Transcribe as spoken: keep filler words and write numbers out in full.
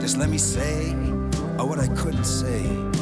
Just let me say, oh, what I couldn't say.